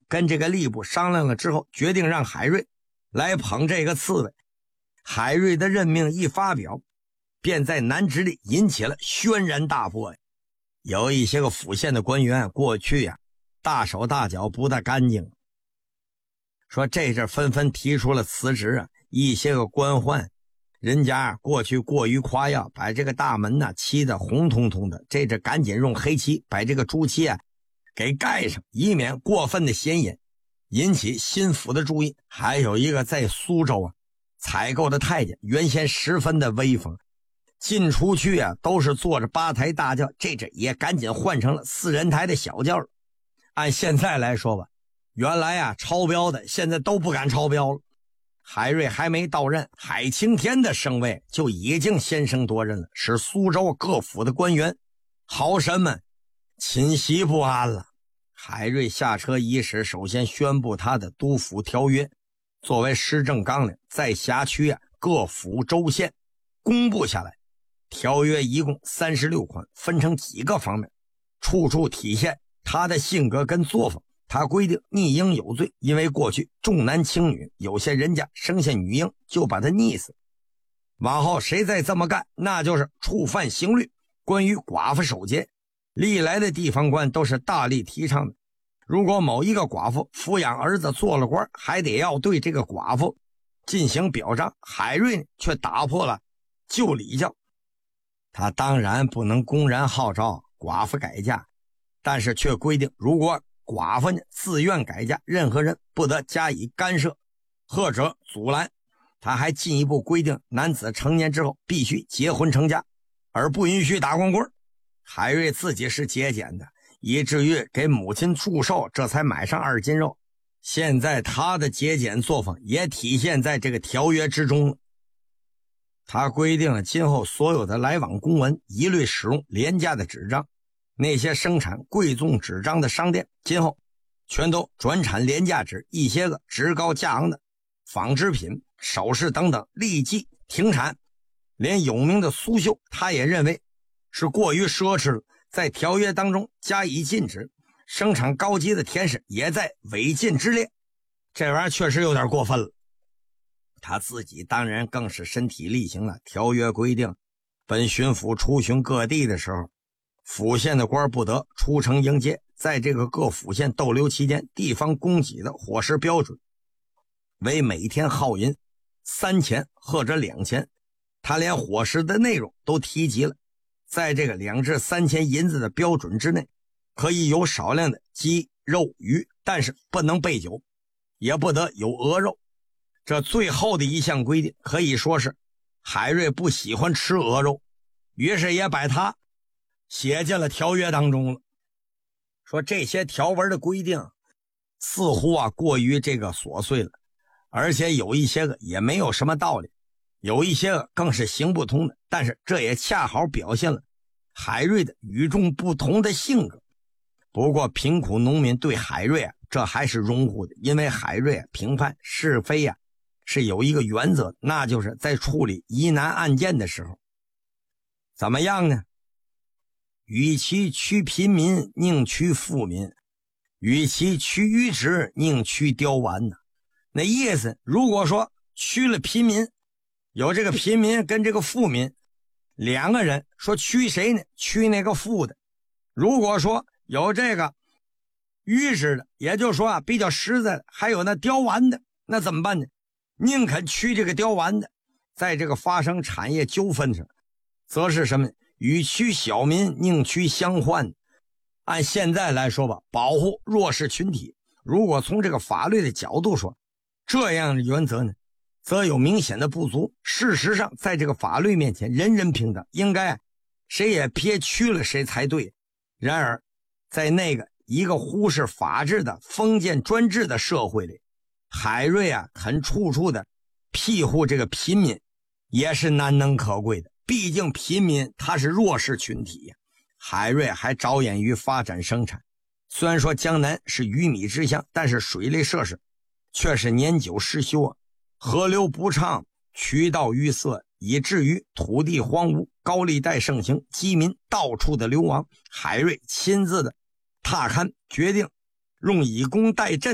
跟这个吏部商量了之后，决定让海瑞来捧这个刺猬。海瑞的任命一发表，便在南直里引起了轩然大波呀。有一些个府县的官员过去呀，大手大脚不大干净，说这阵纷纷提出了辞职啊。一些个官宦人家过去过于夸耀，把这个大门呢漆得红彤彤的，这阵赶紧用黑漆把这个朱漆啊给盖上，以免过分的显眼，引起新府的注意。还有一个在苏州啊采购的太监，原先十分的威风，进出去啊都是坐着8抬大轿，这阵也赶紧换成了4人抬的小轿了。按现在来说吧，原来啊超标的现在都不敢超标了。海瑞还没到任，海青天的升位就已经先声夺人了，使苏州各府的官员豪绅们寝息不安了。海瑞下车伊始，首先宣布他的督府条约作为施政纲领，在辖区啊各府州县公布下来。条约一共36款，分成几个方面，处处体现他的性格跟作风。他规定溺婴有罪，因为过去重男轻女，有些人家生下女婴就把他溺死，往后谁再这么干，那就是触犯刑律。关于寡妇守节，历来的地方官都是大力提倡的。如果某一个寡妇抚养儿子做了官，还得要对这个寡妇进行表彰。海瑞却打破了旧礼教，他当然不能公然号召寡妇改嫁，但是却规定，如果寡妇呢自愿改嫁，任何人不得加以干涉或者阻拦。他还进一步规定，男子成年之后必须结婚成家，而不允许打光棍。海瑞自己是节俭的，以至于给母亲祝寿，这才买上2斤肉。现在他的节俭作风也体现在这个条约之中了。他规定了今后所有的来往公文一律使用廉价的纸张，那些生产贵重纸张的商店今后全都转产廉价纸，一些个质高价昂的纺织品、首饰等等立即停产。连有名的苏绣他也认为是过于奢侈了，在条约当中加以禁止。生产高级的甜食也在违禁之列，这玩意儿确实有点过分了。他自己当然更是身体力行了。条约规定，本巡抚出巡各地的时候，府县的官不得出城迎接，在这个各府县逗留期间，地方供给的伙食标准为每天耗银3钱或者2钱。他连伙食的内容都提及了，在这个2至3钱银子的标准之内，可以有少量的鸡、肉、鱼，但是不能备酒，也不得有鹅肉。这最后的一项规定可以说是海瑞不喜欢吃鹅肉，于是也把它写进了条约当中了。说这些条文的规定似乎啊过于这个琐碎了，而且有一些个也没有什么道理，有一些个更是行不通的。但是这也恰好表现了海瑞的与众不同的性格。不过贫苦农民对海瑞啊这还是拥护的，因为海瑞啊评判是非啊是有一个原则，那就是在处理疑难案件的时候怎么样呢？与其驱贫民，宁驱富民；与其驱愚直，宁驱刁顽呢。那意思，如果说驱了贫民，有这个贫民跟这个富民2个人，说驱谁呢？驱那个富的。如果说有这个愚直的，也就是说啊比较实在的，还有那刁顽的，那怎么办呢？宁肯驱这个刁顽的。在这个发生产业纠纷上，则是什么？与驱小民，宁驱相患。按现在来说吧，保护弱势群体，如果从这个法律的角度说，这样的原则呢则有明显的不足。事实上在这个法律面前人人平等，应该谁也别驱了谁才对。然而在那个一个忽视法治的封建专制的社会里，海瑞啊肯处处的庇护这个贫民，也是难能可贵的。毕竟贫民他是弱势群体呀。海瑞还着眼于发展生产，虽然说江南是鱼米之乡，但是水利设施却是年久失修啊，河流不畅，渠道淤塞，以至于土地荒芜，高利贷盛行，饥民到处的流亡。海瑞亲自的踏勘，决定用以工代赈